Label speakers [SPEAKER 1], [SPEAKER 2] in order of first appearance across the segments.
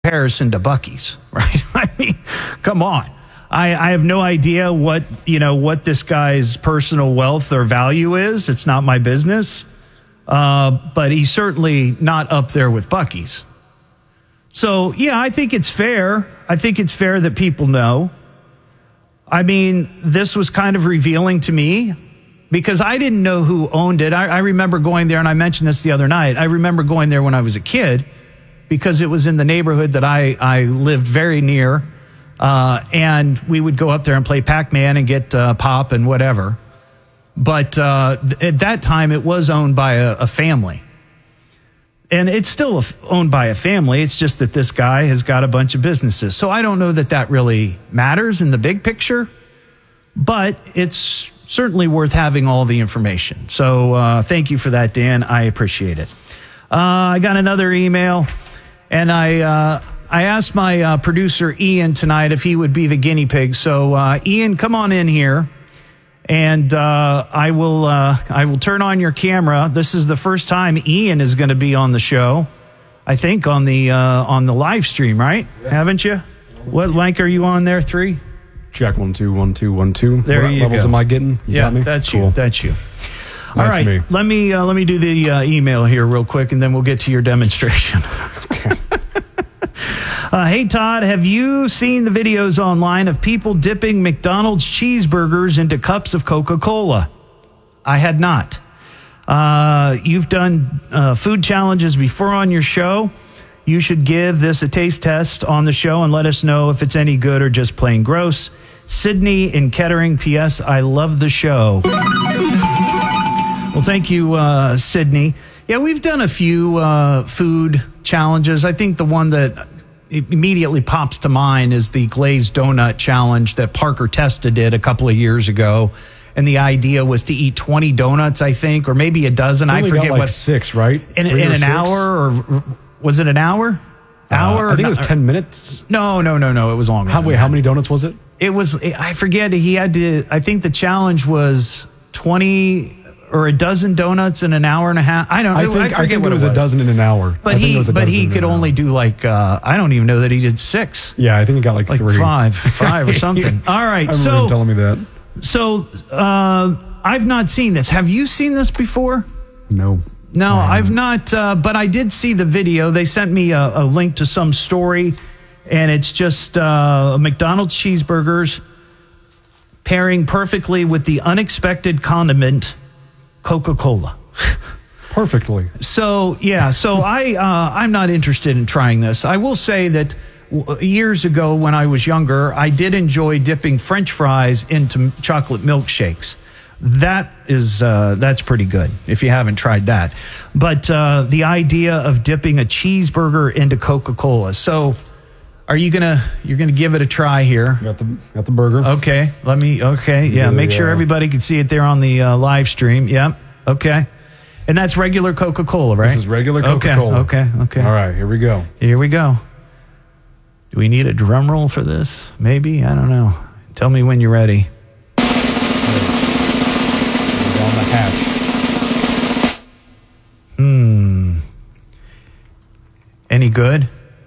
[SPEAKER 1] comparison to Buc-ee's, right? I mean, come on. I have no idea what this guy's personal wealth or value is. It's not my business. But he's certainly not up there with Buc-ee's. So, yeah, I think it's fair. I think it's fair that people know. I mean, this was kind of revealing to me because I didn't know who owned it. I remember going there, and I mentioned this the other night. I remember going there when I was a kid because it was in the neighborhood that I lived very near. And we would go up there and play Pac-Man and get pop and whatever. But at that time, it was owned by a family. And it's still owned by a family. It's just that this guy has got a bunch of businesses. So I don't know that really matters in the big picture. But it's certainly worth having all the information. So thank you for that, Dan. I appreciate it. I got another email. And I asked my producer, Ian, tonight if he would be the guinea pig. So, Ian, come on in here. And I will turn on your camera. This is the first time Ian is going to be on the show. I think on the live stream, right? Yeah. Haven't you? What link are you on there? 3?
[SPEAKER 2] Check 1 2 1 2 1 2.
[SPEAKER 1] There
[SPEAKER 2] what
[SPEAKER 1] you
[SPEAKER 2] levels
[SPEAKER 1] go.
[SPEAKER 2] Am I getting?
[SPEAKER 1] Yeah, that's cool. You. That's you. All right.
[SPEAKER 2] Me.
[SPEAKER 1] Let me do the email here real quick, and then we'll get to your demonstration.
[SPEAKER 2] Okay.
[SPEAKER 1] Hey, Todd, have you seen the videos online of people dipping McDonald's cheeseburgers into cups of Coca-Cola? I had not. You've done food challenges before on your show. You should give this a taste test on the show and let us know if it's any good or just plain gross. Sydney in Kettering, P.S. I love the show. Well, thank you, Sydney. Yeah, we've done a few food challenges. I think the one that immediately pops to mind is the glazed donut challenge that Parker Testa did a couple of years ago. And the idea was to eat 20 donuts, I think, or maybe a dozen. I forget
[SPEAKER 2] got like
[SPEAKER 1] what.
[SPEAKER 2] 6, right?
[SPEAKER 1] In an hour, or was it an hour?
[SPEAKER 2] I think it was 10 minutes.
[SPEAKER 1] No. It was longer.
[SPEAKER 2] How many donuts was it?
[SPEAKER 1] It was, I forget. He had to, I think the challenge was 20 or a dozen donuts in an hour and a half. I forget what it was.
[SPEAKER 2] A dozen in an hour.
[SPEAKER 1] But he could only do like, I don't even know that he did 6.
[SPEAKER 2] Yeah, I think he got like 3.
[SPEAKER 1] 5 or something. All right.
[SPEAKER 2] I remember him telling me that.
[SPEAKER 1] So I've not seen this. Have you seen this before?
[SPEAKER 2] No.
[SPEAKER 1] No, I've not. But I did see the video. They sent me a link to some story, and it's just McDonald's cheeseburgers pairing perfectly with the unexpected condiment Coca-Cola.
[SPEAKER 2] Perfectly.
[SPEAKER 1] So, yeah. So I'm not interested in trying this. I will say that years ago when I was younger, I did enjoy dipping French fries into chocolate milkshakes. That's pretty good if you haven't tried that. But the idea of dipping a cheeseburger into Coca-Cola. So you're gonna give it a try here.
[SPEAKER 2] Got the burger.
[SPEAKER 1] Okay. Yeah. Make sure everybody can see it there on the live stream. Yeah. Okay. And that's regular Coca-Cola, right?
[SPEAKER 2] This is regular Coca-Cola.
[SPEAKER 1] Okay.
[SPEAKER 2] All right. Here we go.
[SPEAKER 1] Do we need a drum roll for this? Maybe. I don't know. Tell me when you're ready.
[SPEAKER 2] Down the hatch.
[SPEAKER 1] Any good?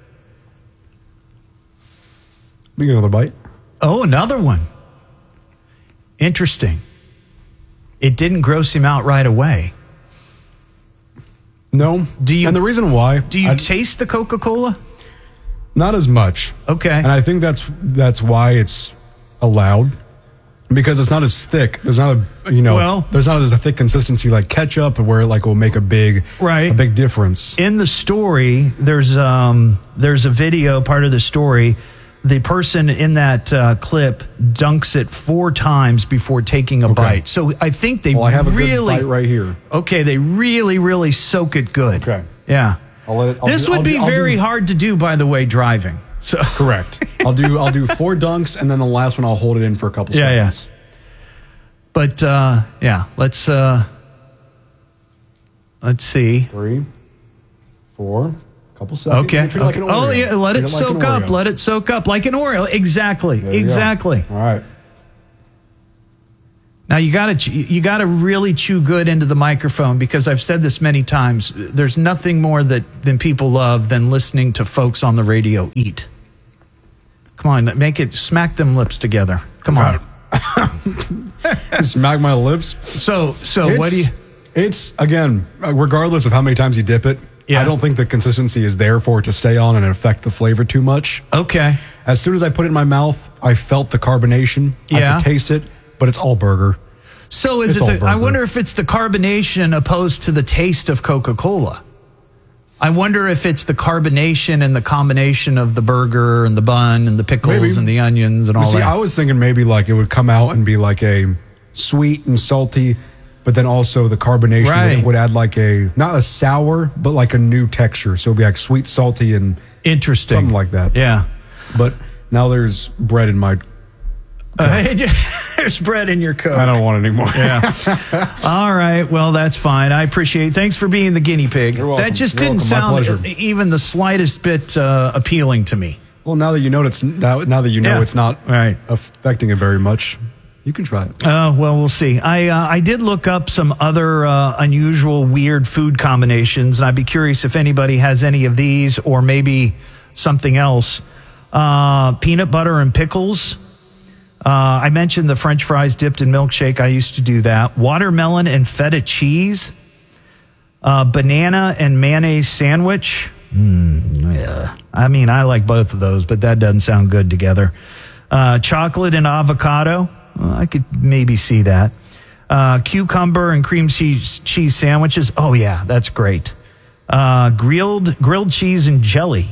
[SPEAKER 2] We get another bite.
[SPEAKER 1] Oh, another one. Interesting. It didn't gross him out right away.
[SPEAKER 2] No. And the reason why?
[SPEAKER 1] Do you taste the Coca-Cola?
[SPEAKER 2] Not as much.
[SPEAKER 1] Okay.
[SPEAKER 2] And I think that's why it's allowed. Because it's not as thick. There's not there's not as a thick consistency like ketchup where it like will make a big difference.
[SPEAKER 1] In the story, there's a video, part of the story. The person in that clip dunks it 4 times before taking a bite. So I think they
[SPEAKER 2] I have a good bite right here.
[SPEAKER 1] Okay, they really, really soak it good.
[SPEAKER 2] Okay.
[SPEAKER 1] Yeah. This would be very hard to do, by the way, driving. So
[SPEAKER 2] correct. I'll do 4 dunks, and then the last one I'll hold it in for a couple seconds.
[SPEAKER 1] Yeah. But let's see.
[SPEAKER 2] 3, 4. Couple seconds.
[SPEAKER 1] Okay.
[SPEAKER 2] Like
[SPEAKER 1] let it soak up. Let it soak up like an Oreo. Exactly.
[SPEAKER 2] All right.
[SPEAKER 1] Now you gotta really chew good into the microphone, because I've said this many times. There's nothing more than people love than listening to folks on the radio eat. Come on, smack them lips together. Come on.
[SPEAKER 2] Smack my lips.
[SPEAKER 1] So what do you?
[SPEAKER 2] It's, again, regardless of how many times you dip it, I don't think the consistency is there for it to stay on and affect the flavor too much.
[SPEAKER 1] Okay.
[SPEAKER 2] As soon as I put it in my mouth, I felt the carbonation. I could taste it, but it's all burger.
[SPEAKER 1] So I wonder if it's the carbonation opposed to the taste of Coca-Cola. I wonder if it's the carbonation and the combination of the burger and the bun and the pickles and the onions and all that.
[SPEAKER 2] I was thinking maybe like it would come out and be like a sweet and salty, but then also the carbonation would add like not a sour, but like a new texture. So it'd be like sweet, salty, and
[SPEAKER 1] interesting.
[SPEAKER 2] Something like that.
[SPEAKER 1] Yeah.
[SPEAKER 2] But now there's bread in my...
[SPEAKER 1] There's bread in your Coke.
[SPEAKER 2] I don't want it anymore.
[SPEAKER 1] Yeah. All right. Well, that's fine. I appreciate it. Thanks for being the guinea pig.
[SPEAKER 2] You're welcome.
[SPEAKER 1] That just didn't sound even the slightest bit appealing to me.
[SPEAKER 2] Well, now that you know it's not affecting it very much, you can try it.
[SPEAKER 1] Well, we'll see. I did look up some other unusual, weird food combinations, and I'd be curious if anybody has any of these or maybe something else. Peanut butter and pickles. I mentioned the French fries dipped in milkshake. I used to do that. Watermelon and feta cheese. Banana and mayonnaise sandwich. Yeah. I mean, I like both of those, but that doesn't sound good together. Chocolate and avocado. I could maybe see that. Cucumber and cream cheese sandwiches. Oh, yeah, that's great. Grilled cheese and jelly.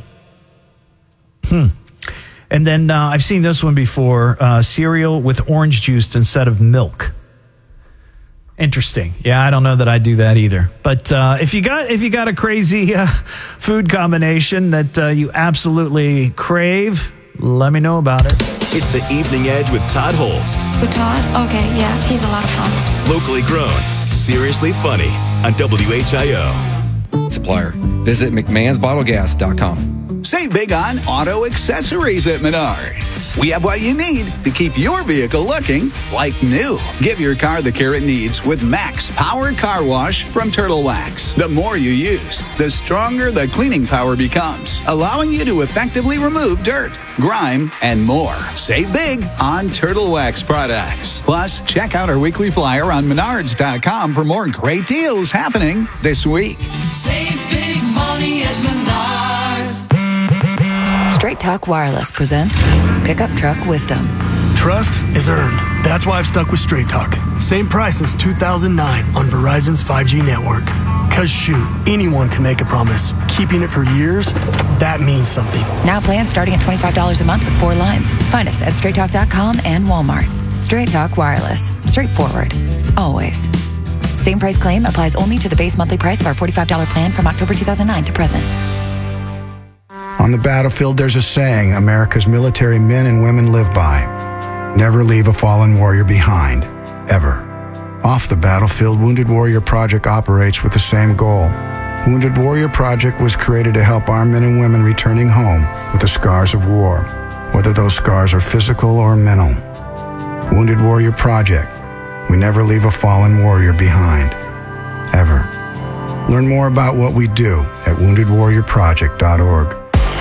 [SPEAKER 1] And then I've seen this one before, cereal with orange juice instead of milk. Interesting. Yeah, I don't know that I'd do that either. But if you got a crazy food combination that you absolutely crave, let me know about it.
[SPEAKER 3] It's the Evening Edge with Todd Holst.
[SPEAKER 4] Who, Todd? Okay, yeah, he's a lot of fun.
[SPEAKER 3] Locally grown, seriously funny on WHIO.
[SPEAKER 5] Supplier. Visit McMahon'sBottleGas.com.
[SPEAKER 6] Save big on auto accessories at Menards. We have what you need to keep your vehicle looking like new. Give your car the care it needs with Max Power Car Wash from Turtle Wax. The more you use, the stronger the cleaning power becomes, allowing you to effectively remove dirt, grime, and more. Save big on Turtle Wax products. Plus, check out our weekly flyer on Menards.com for more great deals happening this week.
[SPEAKER 7] Save big money at Menards.
[SPEAKER 8] Straight Talk Wireless presents Pickup Truck Wisdom.
[SPEAKER 9] Trust is earned. That's why I've stuck with Straight Talk. Same price since 2009 on Verizon's 5G network. Cause shoot, anyone can make a promise. Keeping it for years, that means something.
[SPEAKER 8] Now plans starting at $25 a month with 4 lines. Find us at StraightTalk.com and Walmart. Straight Talk Wireless. Straightforward. Always. Same price claim applies only to the base monthly price of our $45 plan from October 2009 to present.
[SPEAKER 10] On the battlefield, there's a saying America's military men and women live by. Never leave a fallen warrior behind, ever. Off the battlefield, Wounded Warrior Project operates with the same goal. Wounded Warrior Project was created to help our men and women returning home with the scars of war, whether those scars are physical or mental. Wounded Warrior Project. We never leave a fallen warrior behind, ever. Learn more about what we do at woundedwarriorproject.org.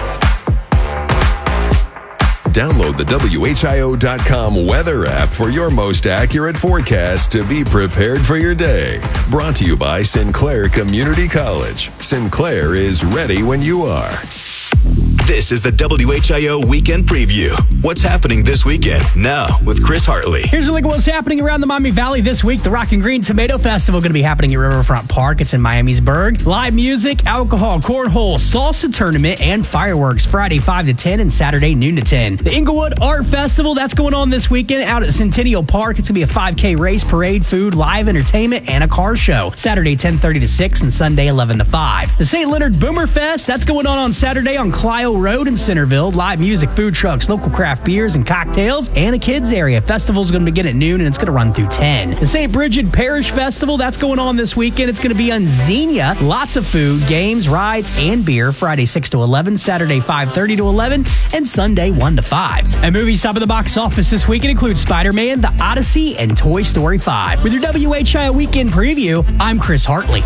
[SPEAKER 11] Download the WHIO.com weather app for your most accurate forecast to be prepared for your day. Brought to you by Sinclair Community College. Sinclair is ready when you are.
[SPEAKER 3] This is the WHIO Weekend Preview. What's happening this weekend? Now with Chris Hartley.
[SPEAKER 12] Here's a look at what's happening around the Miami Valley this week. The Rock and Green Tomato Festival going to be happening at Riverfront Park. It's in Miamisburg. Live music, alcohol, cornhole, salsa tournament, and fireworks Friday 5 to 10 and Saturday noon to 10. The Inglewood Art Festival, that's going on this weekend out at Centennial Park. It's going to be a 5K race, parade, food, live entertainment, and a car show. Saturday 10:30 to 6 and Sunday 11 to 5. The St. Leonard Boomer Fest, that's going on Saturday on Clio Road in Centerville. Live music, food trucks, local craft beers and cocktails, and a kids area. Festival's going to begin at noon, and it's going to run through 10. The St. Bridget Parish Festival, that's going on this weekend. It's going to be on Xenia. Lots of food, games, rides, and beer. Friday 6 to 11, Saturday 5:30 to 11, and Sunday 1 to 5. And movies top of the box office this weekend include Spider-Man, The Odyssey, and Toy Story 5. With your WHIO Weekend Preview, I'm Chris Hartley.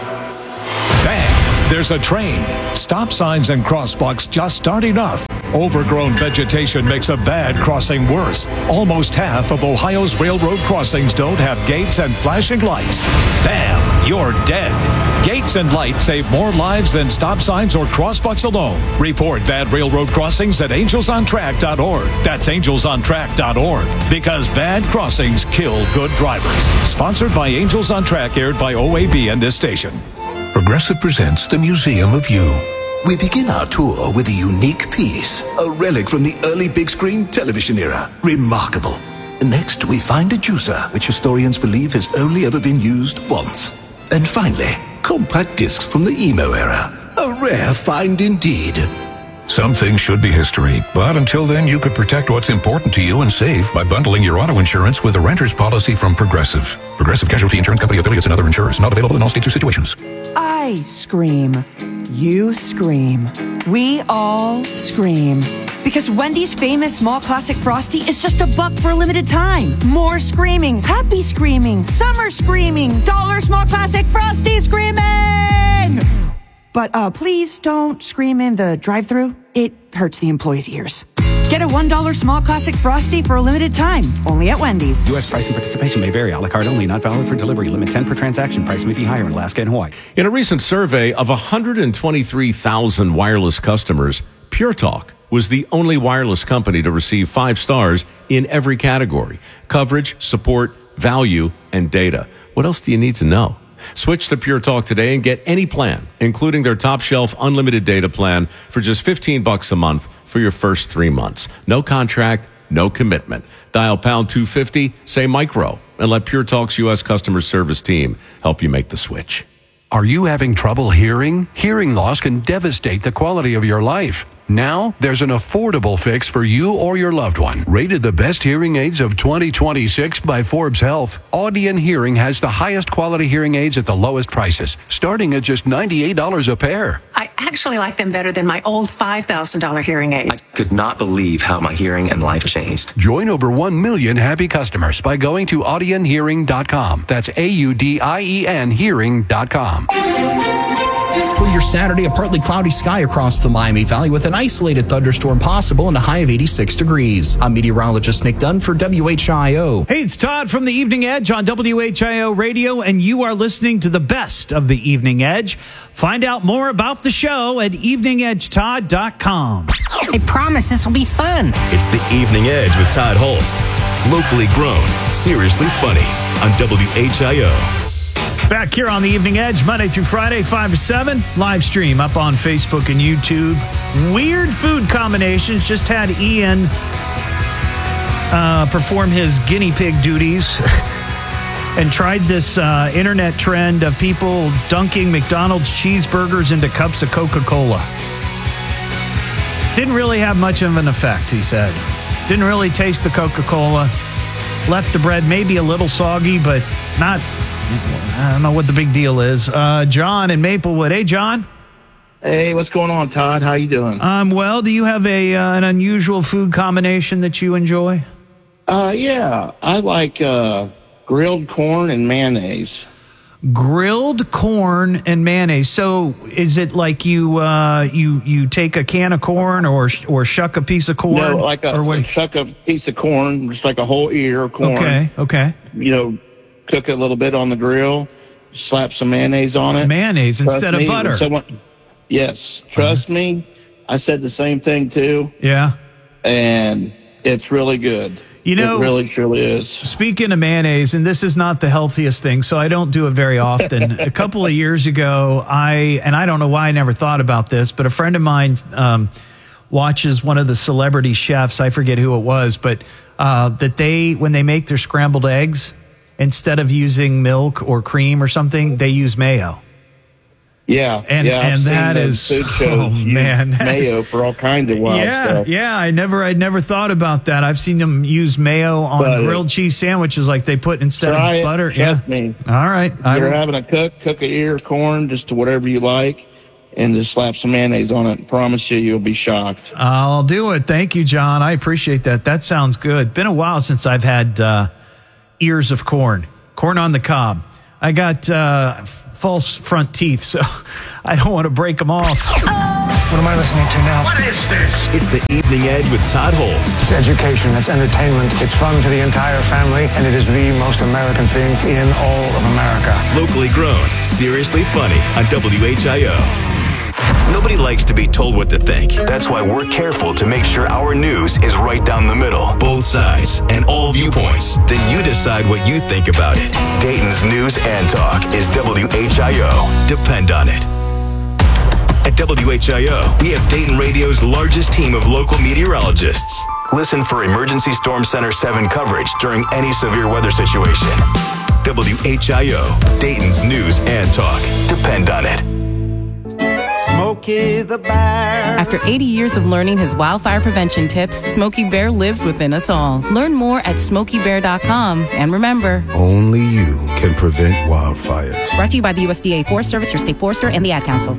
[SPEAKER 13] Bang! There's a train. Stop signs and crosswalks just aren't enough. Overgrown vegetation makes a bad crossing worse. Almost half of Ohio's railroad crossings don't have gates and flashing lights. Bam! You're dead. Gates and lights save more lives than stop signs or crosswalks alone. Report bad railroad crossings at angelsontrack.org. That's angelsontrack.org. Because bad crossings kill good drivers. Sponsored by Angels on Track, aired by OAB and this station.
[SPEAKER 14] Progressive presents The Museum of You.
[SPEAKER 15] We begin our tour with a unique piece, a relic from the early big screen television era. Remarkable. Next, we find a juicer, which historians believe has only ever been used once. And finally, compact discs from the emo era. A rare find indeed.
[SPEAKER 14] Some things should be history, but until then, you could protect what's important to you and save by bundling your auto insurance with a renter's policy from Progressive. Progressive Casualty Insurance Company affiliates and other insurers. Not available in all states or situations.
[SPEAKER 16] I scream. You scream. We all scream. Because Wendy's famous small classic Frosty is just $1 for a limited time. More screaming. Happy screaming. Summer screaming. Dollar small classic Frosty screaming! But please don't scream in the drive-thru. It hurts the employees' ears. Get a $1 small classic Frosty for a limited time. Only at Wendy's.
[SPEAKER 17] U.S. price and participation may vary. A la carte only. Not valid for delivery. Limit 10 per transaction. Price may be higher in Alaska and Hawaii.
[SPEAKER 18] In a recent survey of 123,000 wireless customers, Pure Talk was the only wireless company to receive 5 stars in every category: coverage, support, value, and data. What else do you need to know? Switch to Pure Talk today and get any plan, including their top shelf unlimited data plan, for just $15 a month for your first 3 months. No contract, no commitment. Dial pound 250, say micro, and let Pure Talk's U.S. customer service team help you make the switch.
[SPEAKER 14] Are you having trouble hearing? Hearing loss can devastate the quality of your life. Now, there's an affordable fix for you or your loved one. Rated the best hearing aids of 2026 by Forbes Health, Audion Hearing has the highest quality hearing aids at the lowest prices, starting at just $98 a pair.
[SPEAKER 19] I actually like them better than my old $5,000 hearing aid.
[SPEAKER 20] I could not believe how my hearing and life changed.
[SPEAKER 14] Join over 1 million happy customers by going to audionhearing.com. That's AUDIEN hearing.com.
[SPEAKER 21] For your Saturday, a partly cloudy sky across the Miami Valley with an isolated thunderstorm possible and a high of 86 degrees. I'm meteorologist Nick Dunn for WHIO.
[SPEAKER 1] Hey, it's Todd from the Evening Edge on WHIO Radio, and you are listening to the best of the Evening Edge. Find out more about the show at eveningedgetodd.com.
[SPEAKER 22] I promise this will be fun.
[SPEAKER 3] It's the Evening Edge with Todd Holst. Locally grown, seriously funny on WHIO.
[SPEAKER 1] Back here on the Evening Edge, Monday through Friday, 5 to 7. Live stream up on Facebook and YouTube. Weird food combinations. Just had Ian perform his guinea pig duties and tried this internet trend of people dunking McDonald's cheeseburgers into cups of Coca-Cola. Didn't really have much of an effect, he said. Didn't really taste the Coca-Cola. Left the bread maybe a little soggy, but not... I don't know what the big deal is. John in Maplewood. Hey, John.
[SPEAKER 23] Hey, what's going on, Todd? How you doing?
[SPEAKER 1] Well, do you have an unusual food combination that you enjoy?
[SPEAKER 23] Yeah. I like grilled corn and mayonnaise.
[SPEAKER 1] Grilled corn and mayonnaise. So is it like you take a can of corn or shuck a piece of corn?
[SPEAKER 23] No, like shuck a piece of corn, just like a whole ear of corn.
[SPEAKER 1] Okay.
[SPEAKER 23] You know, cook it a little bit on the grill, slap some mayonnaise on it.
[SPEAKER 1] Mayonnaise instead of butter.
[SPEAKER 23] Yes. Trust me. I said the same thing too.
[SPEAKER 1] Yeah.
[SPEAKER 23] And it's really good.
[SPEAKER 1] You know,
[SPEAKER 23] it really, truly is.
[SPEAKER 1] Speaking of mayonnaise, and this is not the healthiest thing, so I don't do it very often. A couple of years ago, I don't know why I never thought about this, but a friend of mine watches one of the celebrity chefs. I forget who it was, but that when they make their scrambled eggs, instead of using milk or cream or something, they use mayo.
[SPEAKER 23] Yeah,
[SPEAKER 1] and
[SPEAKER 23] I've seen
[SPEAKER 1] that
[SPEAKER 23] those
[SPEAKER 1] is
[SPEAKER 23] food shows use mayo for all kinds of wild stuff.
[SPEAKER 1] Yeah, I'd never thought about that. I've seen them use mayo on grilled cheese sandwiches, like they put instead of butter.
[SPEAKER 23] Trust me.
[SPEAKER 1] All right,
[SPEAKER 23] You're having a cook an ear of corn just to whatever you like, and just slap some mayonnaise on it. I promise you'll be shocked.
[SPEAKER 1] I'll do it. Thank you, John. I appreciate that. That sounds good. Been a while since I've had ears of corn on the cob. I got false front teeth, so I don't want to break them off.
[SPEAKER 2] What am I listening to now?
[SPEAKER 3] What is this? It's the Evening Edge with Todd Holtz.
[SPEAKER 2] It's education, it's entertainment, it's fun for the entire family, and it is the most American thing in all of America.
[SPEAKER 3] Locally grown, seriously funny on WHIO. Nobody likes to be told what to think. That's why we're careful to make sure our news is right down the middle. Both sides and all viewpoints. Then you decide what you think about it. Dayton's News and Talk is WHIO. Depend on it. At WHIO, we have Dayton Radio's largest team of local meteorologists. Listen for Emergency Storm Center 7 coverage during any severe weather situation. WHIO, Dayton's News and Talk. Depend on it.
[SPEAKER 4] Smokey the Bear. After 80 years of learning his wildfire prevention tips, Smokey Bear lives within us all. Learn more at SmokeyBear.com. And remember,
[SPEAKER 5] only you can prevent wildfires.
[SPEAKER 4] Brought to you by the USDA Forest Service, your state forester, and the Ad Council.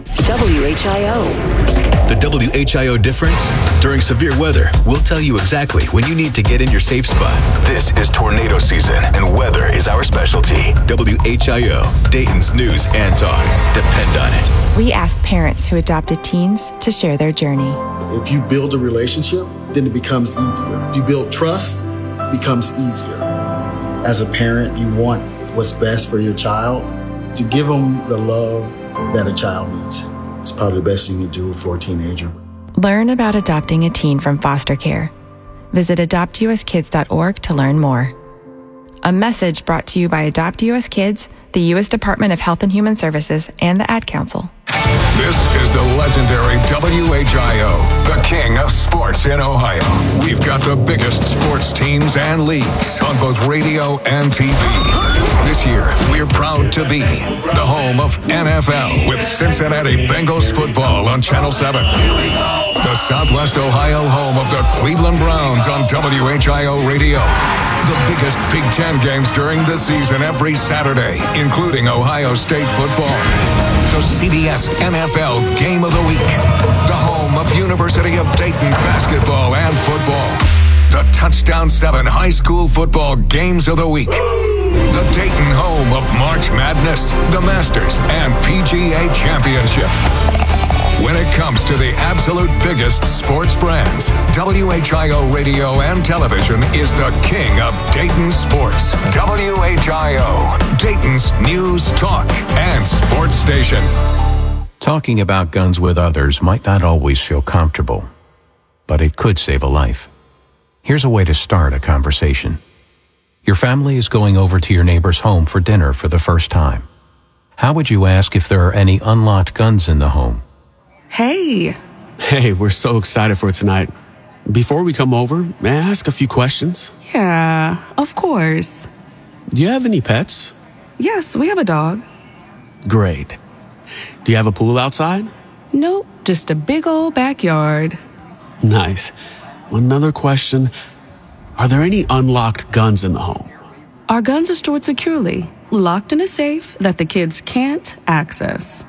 [SPEAKER 3] WHIO. The WHIO difference? During severe weather, we'll tell you exactly when you need to get in your safe spot. This is tornado season, and weather is our specialty. WHIO, Dayton's News and Talk. Depend on it.
[SPEAKER 24] We asked parents who adopted teens to share their journey.
[SPEAKER 25] If you build a relationship, then it becomes easier. If you build trust, it becomes easier. As a parent, you want what's best for your child. To give them the love that a child needs is probably the best thing you can do for a teenager.
[SPEAKER 24] Learn about adopting a teen from foster care. Visit adoptuskids.org to learn more. A message brought to you by Adopt US Kids, the U.S. Department of Health and Human Services, and the Ad Council.
[SPEAKER 13] This is the legendary WHIO, the king of sports in Ohio. We've got the biggest sports teams and leagues on both radio and TV. This year, we're proud to be the home of NFL with Cincinnati Bengals football on Channel 7. The Southwest Ohio home of the Cleveland Browns on WHIO Radio. The biggest Big Ten games during the season every Saturday, including Ohio State football. The CBS NFL Game of the Week. The home of University of Dayton basketball and football. The Touchdown 7 high school football games of the week. The Dayton home of March Madness, the Masters, and PGA Championship. When it comes to the absolute biggest sports brands, WHIO Radio and Television is the king of Dayton sports. WHIO, Dayton's news, talk, and sports station.
[SPEAKER 26] Talking about guns with others might not always feel comfortable, but it could save a life. Here's a way to start a conversation. Your family is going over to your neighbor's home for dinner for the first time. How would you ask if there are any unlocked guns in the home?
[SPEAKER 27] Hey, we're so excited for tonight. Before we come over, may I ask a few questions?
[SPEAKER 28] Yeah, of course.
[SPEAKER 27] Do you have any pets?
[SPEAKER 28] Yes, we have a dog.
[SPEAKER 27] Great. Do you have a pool outside?
[SPEAKER 28] Nope, just a big old backyard.
[SPEAKER 27] Nice. Another question. Are there any unlocked guns in the home?
[SPEAKER 28] Our guns are stored securely, locked in a safe that the kids can't access.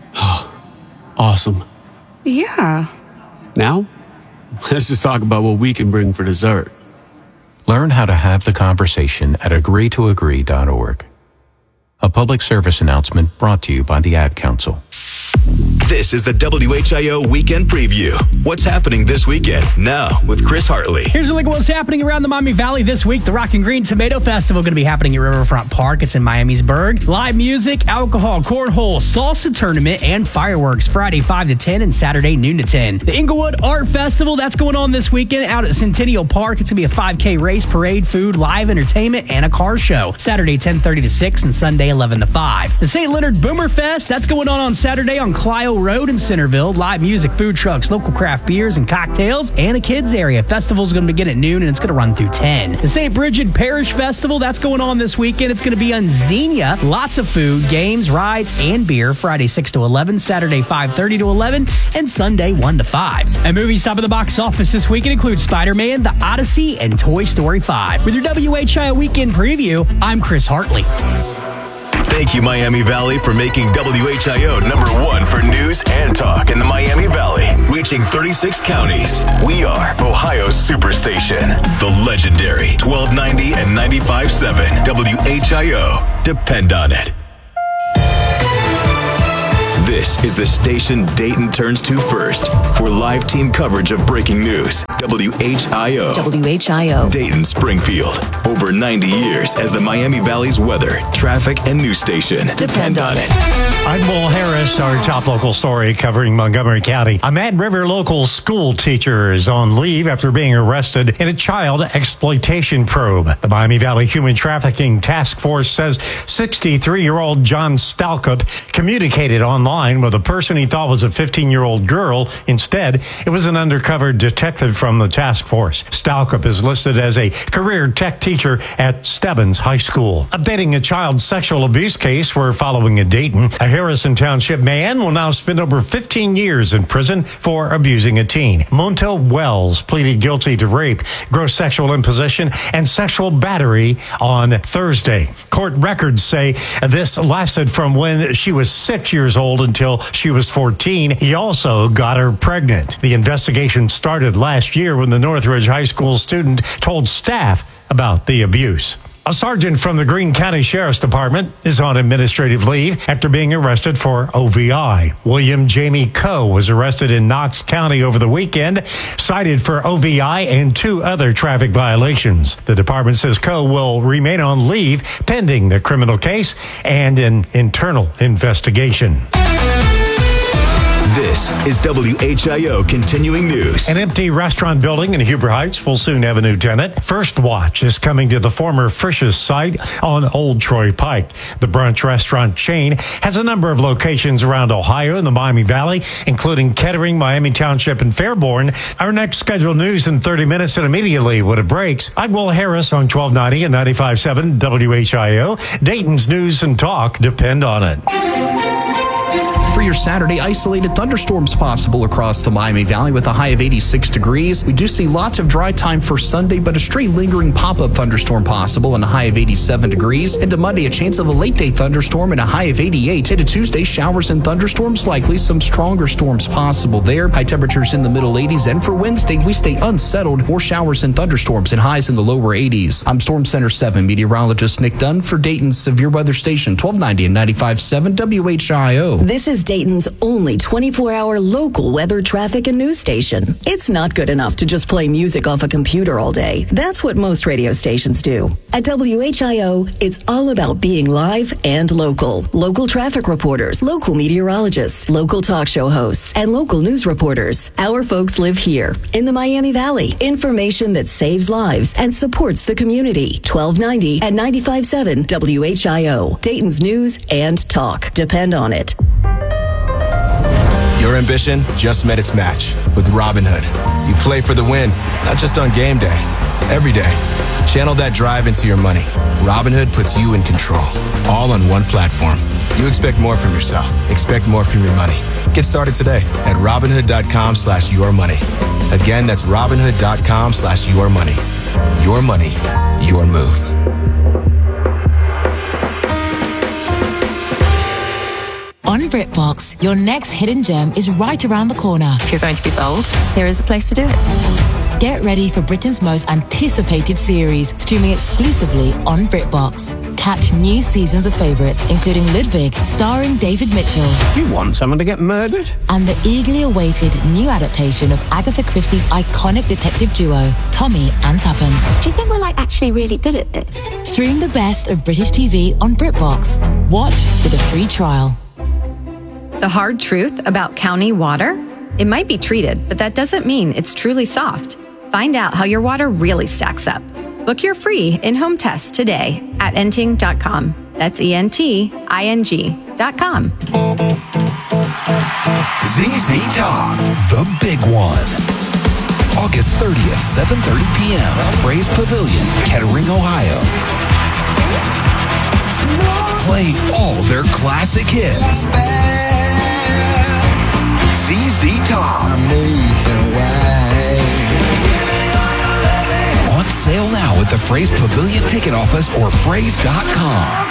[SPEAKER 27] Awesome.
[SPEAKER 28] Yeah.
[SPEAKER 27] Now, let's just talk about what we can bring for dessert.
[SPEAKER 26] Learn how to have the conversation at agreetoagree.org. A public service announcement brought to you by the Ad Council.
[SPEAKER 3] This is the WHIO Weekend Preview. What's happening this weekend? Now with Chris Hartley.
[SPEAKER 12] Here's a look at what's happening around the Miami Valley this week. The Rock and Green Tomato Festival going to be happening at Riverfront Park. It's in Miamisburg. Live music, alcohol, cornhole, salsa tournament, and fireworks Friday 5 to 10 and Saturday noon to 10. The Inglewood Art Festival, that's going on this weekend out at Centennial Park. It's going to be a 5K race, parade, food, live entertainment, and a car show. Saturday 10:30 to 6 and Sunday 11 to 5. The St. Leonard Boomer Fest, that's going on Saturday on Clio Hill Road in Centerville. Live music, food trucks, local craft beers and cocktails, and a kids area. Festival's going to begin at noon and it's going to run through 10. The St. Bridget Parish Festival, that's going on this weekend. It's going to be on Xenia. Lots of food, games, rides, and beer. Friday 6 to 11, Saturday 5:30 to 11, and Sunday 1 to 5. And movies top of the box office this weekend include Spider-Man, The Odyssey, and Toy Story 5. With your WHIO weekend preview, I'm Chris Hartley.
[SPEAKER 3] Thank you, Miami Valley, for making WHIO #1 for news and talk in the Miami Valley. Reaching 36 counties, we are Ohio's superstation. The legendary 1290 and 95.7 WHIO. Depend on it. This is the station Dayton turns to first for live team coverage of breaking news. WHIO.
[SPEAKER 6] WHIO.
[SPEAKER 3] Dayton, Springfield. Over 90 years as the Miami Valley's weather, traffic, and news station. Depend on it.
[SPEAKER 7] I'm Will Harris, our top local story covering Montgomery County. A Mad River local school teacher is on leave after being arrested in a child exploitation probe. The Miami Valley Human Trafficking Task Force says 63-year-old John Stalkup communicated online with a person he thought was a 15-year-old girl. Instead, it was an undercover detective from the task force. Stalkup is listed as a career tech teacher at Stebbins High School. Updating a child sexual abuse case we're following in Dayton. A Harrison Township man will now spend over 15 years in prison for abusing a teen. Montel Wells pleaded guilty to rape, gross sexual imposition, and sexual battery on Thursday. Court records say this lasted from when she was 6 years old until she was 14. He also got her pregnant. The investigation started last year when the Northridge High School student told staff about the abuse. A sergeant from the Greene County Sheriff's Department is on administrative leave after being arrested for OVI. William Jamie Coe was arrested in Knox County over the weekend, cited for OVI and 2 other traffic violations. The department says Coe will remain on leave pending the criminal case and an internal investigation.
[SPEAKER 3] This is WHIO Continuing News.
[SPEAKER 7] An empty restaurant building in Huber Heights will soon have a new tenant. First Watch is coming to the former Frisch's site on Old Troy Pike. The brunch restaurant chain has a number of locations around Ohio and the Miami Valley, including Kettering, Miami Township, and Fairborn. Our next scheduled news in 30 minutes and immediately when it breaks. I'm Will Harris on 1290 and 95.7 WHIO. Dayton's news and talk depend on it.
[SPEAKER 21] For your Saturday, isolated thunderstorms possible across the Miami Valley with a high of 86 degrees. We do see lots of dry time for Sunday, but a stray lingering pop-up thunderstorm possible and a high of 87 degrees. Into Monday, a chance of a late-day thunderstorm and a high of 88. Into Tuesday, showers and thunderstorms likely. Some stronger storms possible there. High temperatures in the middle 80s. And for Wednesday, we stay unsettled. More showers and thunderstorms and highs in the lower 80s. I'm Storm Center 7 meteorologist Nick Dunn for Dayton's Severe Weather Station, 1290 and 95.7 WHIO.
[SPEAKER 8] This is Dayton's only 24-hour local weather, traffic, and news station. It's not good enough to just play music off a computer all day. That's what most radio stations do. At WHIO, it's all about being live and local. Local traffic reporters, local meteorologists, local talk show hosts, and local news reporters. Our folks live here in the Miami Valley. Information that saves lives and supports the community. 1290 and 95.7 WHIO. Dayton's news and talk. Depend on it.
[SPEAKER 9] Your ambition just met its match with Robinhood. You play for the win, not just on game day, every day. Channel that drive into your money. Robinhood puts you in control, all on one platform. You expect more from yourself. Expect more from your money. Get started today at Robinhood.com/yourmoney. Again, that's Robinhood.com/yourmoney. Your money, your move.
[SPEAKER 10] On BritBox, your next hidden gem is right around the corner.
[SPEAKER 11] If you're going to be bold, here is the place to do it.
[SPEAKER 10] Get ready for Britain's most anticipated series, streaming exclusively on BritBox. Catch new seasons of favourites, including Ludwig, starring David Mitchell.
[SPEAKER 15] You want someone to get murdered?
[SPEAKER 10] And the eagerly awaited new adaptation of Agatha Christie's iconic detective duo, Tommy and Tuppence.
[SPEAKER 11] Do you think we're actually really good at this?
[SPEAKER 10] Stream the best of British TV on BritBox. Watch with a free trial.
[SPEAKER 16] The hard truth about county water? It might be treated, but that doesn't mean it's truly soft. Find out how your water really stacks up. Book your free in-home test today at enting.com. That's ENTING.com.
[SPEAKER 6] ZZ Top, the big one. August 30th, 7:30 p.m. Fraze Pavilion, Kettering, Ohio. Playing all their classic hits. ZZ Top. On sale now at the Fraze Pavilion ticket office or fraze.com.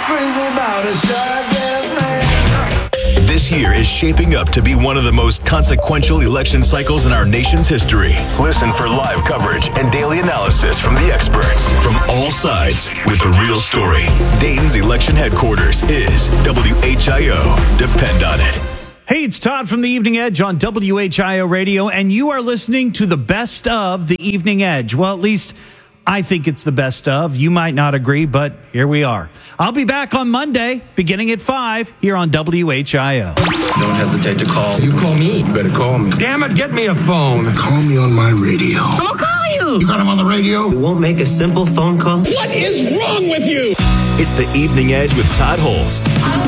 [SPEAKER 3] This year is shaping up to be one of the most consequential election cycles in our nation's history. Listen for live coverage and daily analysis from the experts from all sides with the real story. Dayton's election headquarters is WHIO. Depend on it.
[SPEAKER 1] Hey, it's Todd from the Evening Edge on WHIO Radio, and you are listening to the best of the Evening Edge. Well, at least I think it's the best of. You might not agree, but here we are. I'll be back on Monday, beginning at 5, here on WHIO.
[SPEAKER 14] Don't hesitate to call. You call me. You better call me. Damn it, get me a phone.
[SPEAKER 6] Call me on my radio.
[SPEAKER 14] I'll call you. You got him on the radio?
[SPEAKER 17] You won't make a simple phone call?
[SPEAKER 14] What is wrong with you?
[SPEAKER 3] It's the Evening Edge with Todd Holst.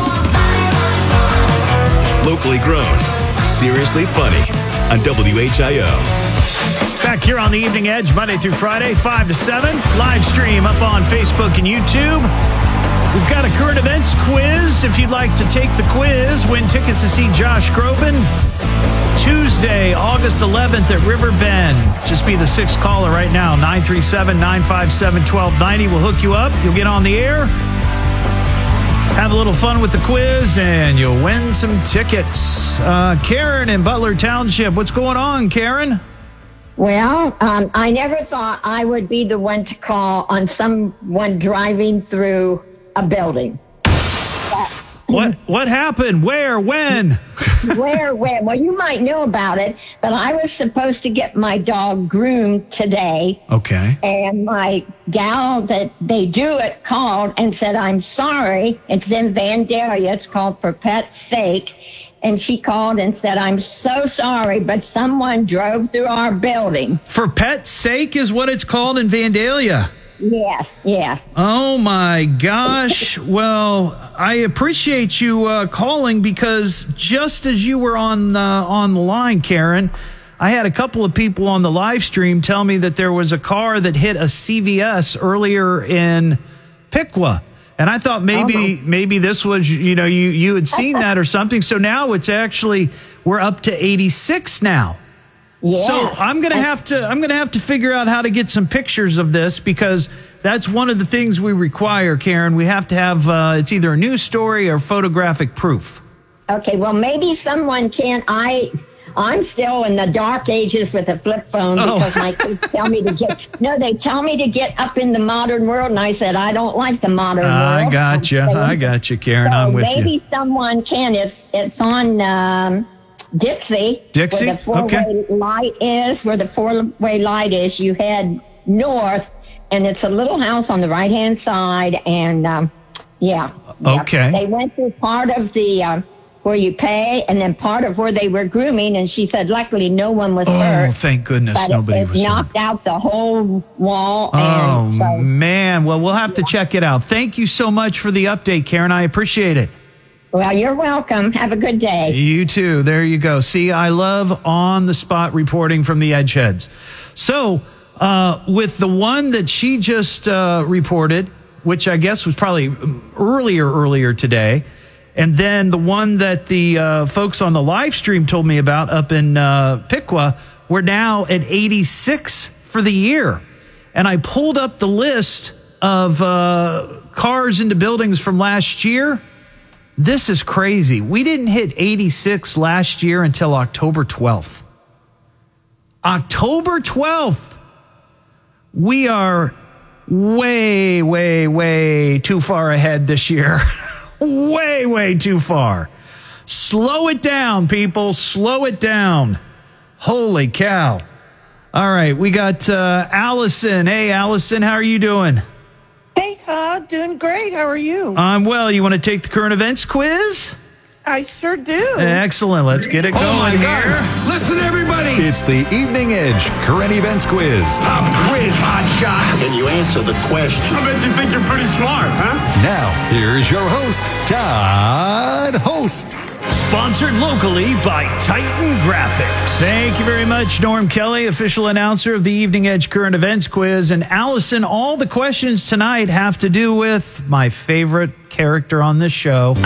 [SPEAKER 3] Locally grown, seriously funny on WHIO.
[SPEAKER 1] Back here on the Evening Edge, Monday through Friday, 5 to 7. Live stream up on Facebook and YouTube. We've got a current events quiz. If you'd like to take the quiz, win tickets to see Josh Groban Tuesday, August 11th at River Bend. Just be the sixth caller right now, 937-957-1290. We'll hook you up. You'll get on the air. Have a little fun with the quiz, and you'll win some tickets. Karen in Butler Township. What's going on, Karen?
[SPEAKER 18] Well, I never thought I would be the one to call on someone driving through a building.
[SPEAKER 1] What happened? Where? When?
[SPEAKER 18] Where? When? Well, you might know about it, but I was supposed to get my dog groomed today.
[SPEAKER 1] Okay.
[SPEAKER 18] And my gal that they do it called and said, I'm sorry. It's in Vandalia. It's called For Pet's Sake. And she called and said, I'm so sorry, but someone drove through our building.
[SPEAKER 1] For Pet's Sake is what it's called in Vandalia.
[SPEAKER 18] Yes, yes.
[SPEAKER 1] Oh, my gosh. Well, I appreciate you calling, because just as you were on the line, Karen, I had a couple of people on the live stream tell me that there was a car that hit a CVS earlier in Piqua. And I thought maybe this was, you had seen that or something. So now it's actually, we're up to 86 now. Yes. So I'm going to have to figure out how to get some pictures of this, because that's one of the things we require, Karen. We have to have, it's either a news story or photographic proof.
[SPEAKER 18] Okay. Well, maybe someone can. I'm still in the dark ages with a flip phone, because my kids tell me to they tell me to get up in the modern world. And I said, I don't like the modern world.
[SPEAKER 1] I got you, Karen. I'm with you.
[SPEAKER 18] Maybe someone can. It's on Dixie. Where the four-way light is, you head north, and it's a little house on the right-hand side. And, Okay. They went through part of the... where you pay, and then part of where they were grooming, and she said luckily no one was hurt.
[SPEAKER 1] Oh, thank goodness nobody was hurt.
[SPEAKER 18] Knocked out the whole wall.
[SPEAKER 1] Man. Well, we'll have to check it out. Thank you so much for the update, Karen. I appreciate it.
[SPEAKER 18] Well, you're welcome. Have a good day.
[SPEAKER 1] You too. There you go. See, I love on-the-spot reporting from the Edgeheads. So, with the one that she just reported, which I guess was probably earlier today, and then the one that the folks on the live stream told me about up in Piqua, we're now at 86 for the year. And I pulled up the list of cars into buildings from last year. This is crazy. We didn't hit 86 last year until October 12th. October 12th. We are way, way, way too far ahead this year. Way, way too far. Slow it down, people. Slow it down. Holy cow. All right, we got Allison. Hey, Allison, how are you doing?
[SPEAKER 19] Hey, Todd. Doing great. How are you?
[SPEAKER 1] I'm well. You want to take the current events quiz?
[SPEAKER 19] I sure do.
[SPEAKER 1] Excellent. Let's get it going here.
[SPEAKER 6] Listen, everybody. It's the Evening Edge Current Events Quiz.
[SPEAKER 14] Quiz, hotshot.
[SPEAKER 20] Can you answer the question?
[SPEAKER 14] I bet you think you're pretty smart, huh?
[SPEAKER 6] Now, here's your host, Todd Holst.
[SPEAKER 1] Sponsored locally by Titan Graphics. Thank you very much, Norm Kelly, official announcer of the Evening Edge Current Events Quiz. And Allison, all the questions tonight have to do with my favorite character on this show.